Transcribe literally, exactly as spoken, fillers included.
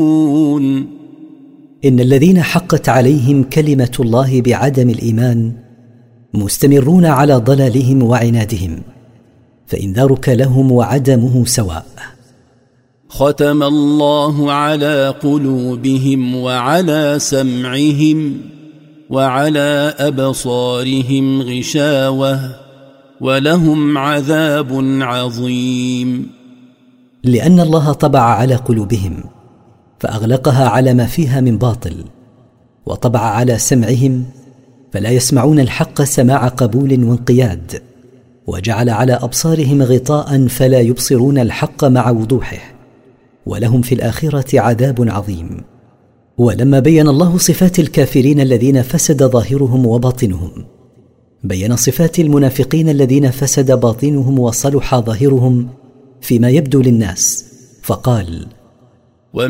إن الذين حقت عليهم كلمة الله بعدم الإيمان مستمرون على ضلالهم وعنادهم، فإنذارك لهم وعدمه سواء. ختم الله على قلوبهم وعلى سمعهم وعلى أبصارهم غشاوة ولهم عذاب عظيم. لأن الله طبع على قلوبهم فأغلقها على ما فيها من باطل، وطبع على سمعهم فلا يسمعون الحق سماع قبول وانقياد، وجعل على أبصارهم غطاء فلا يبصرون الحق مع وضوحه، ولهم في الآخرة عذاب عظيم. ولما بين الله صفات الكافرين الذين فسد ظاهرهم وباطنهم، بين صفات المنافقين الذين فسد باطنهم وصلح ظاهرهم فيما يبدو للناس، فقال: